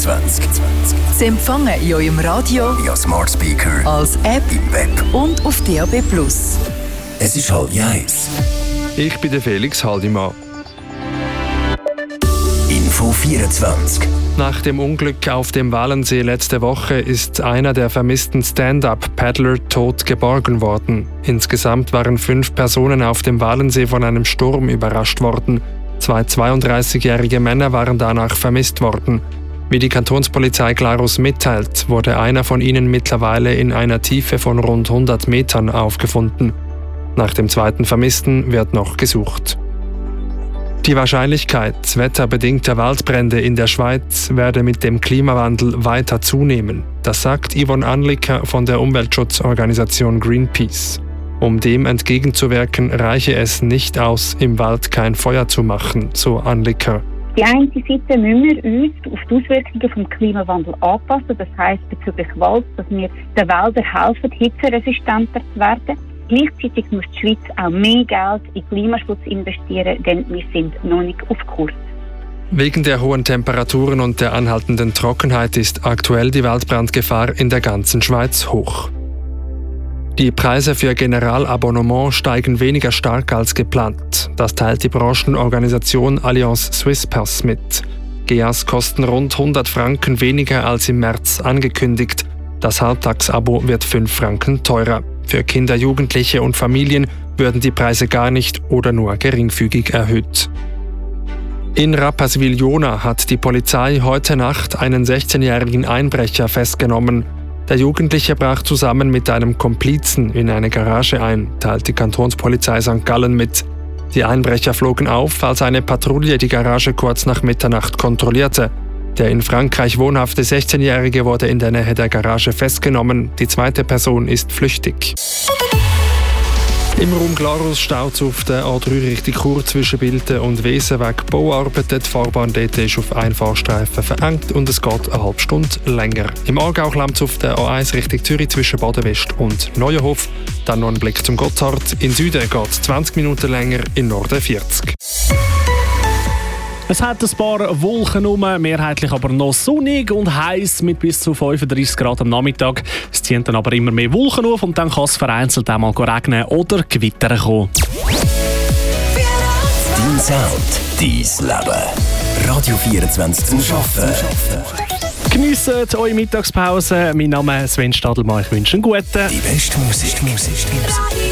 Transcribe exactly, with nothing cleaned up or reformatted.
vierundzwanzig. Sie empfangen in eurem Radio, Ja, Smart Speaker, als App im Web und auf D A B plus. Es ist halb eins. Ich bin der Felix Haldimann. Info vierundzwanzig. Nach dem Unglück auf dem Walensee letzte Woche ist einer der vermissten Stand-Up-Paddler tot geborgen worden. Insgesamt waren fünf Personen auf dem Walensee von einem Sturm überrascht worden. Zwei zweiunddreißigjährige Männer waren danach vermisst worden. Wie die Kantonspolizei Glarus mitteilt, wurde einer von ihnen mittlerweile in einer Tiefe von rund hundert Metern aufgefunden. Nach dem zweiten Vermissten wird noch gesucht. Die Wahrscheinlichkeit wetterbedingter Waldbrände in der Schweiz werde mit dem Klimawandel weiter zunehmen. Das sagt Yvonne Anliker von der Umweltschutzorganisation Greenpeace. Um dem entgegenzuwirken, reiche es nicht aus, im Wald kein Feuer zu machen, so Anliker. Die eine Seite müssen wir uns auf die Auswirkungen vom Klimawandel anpassen, das heisst bezüglich Wald, dass wir den Wäldern helfen, hitzeresistenter zu werden. Gleichzeitig muss die Schweiz auch mehr Geld in Klimaschutz investieren, denn wir sind noch nicht auf Kurs. Wegen der hohen Temperaturen und der anhaltenden Trockenheit ist aktuell die Waldbrandgefahr in der ganzen Schweiz hoch. Die Preise für Generalabonnement steigen weniger stark als geplant. Das teilt die Branchenorganisation Allianz Swisspass mit. G A S kosten rund hundert Franken weniger als im März angekündigt. Das Halbtagsabo wird fünf Franken teurer. Für Kinder, Jugendliche und Familien würden die Preise gar nicht oder nur geringfügig erhöht. In Rapperswil-Jona hat die Polizei heute Nacht einen sechzehnjährigen Einbrecher festgenommen. Der Jugendliche brach zusammen mit einem Komplizen in eine Garage ein, teilt die Kantonspolizei Sankt Gallen mit. Die Einbrecher flogen auf, als eine Patrouille die Garage kurz nach Mitternacht kontrollierte. Der in Frankreich wohnhafte sechzehnjährige wurde in der Nähe der Garage festgenommen. Die zweite Person ist flüchtig. Im Raum Glarus staut es auf der A drei Richtung Chur zwischen Bilten und Wesen wegen Bauarbeiten. Die Fahrbahn dort ist auf einen Fahrstreifen verengt und es geht eine halbe Stunde länger. Im Aargau klemmt es auf der A eins Richtung Zürich zwischen Badenwest und Neuenhof. Dann noch ein Blick zum Gotthard. In Süden geht es zwanzig Minuten länger, in Norden vierzig. Es hat ein paar Wolken rum, mehrheitlich aber noch sonnig und heiß mit bis zu fünfunddreißig Grad am Nachmittag. Es ziehen dann aber immer mehr Wolken auf und dann kann es vereinzelt auch mal regnen oder gewittern kommen. Dein Sound, dein Leben. Radio vierundzwanzig zum Arbeiten. Geniessen eure Mittagspause. Mein Name ist Sven Stadelmann. Ich wünsche einen guten. Die beste Musik. Musik.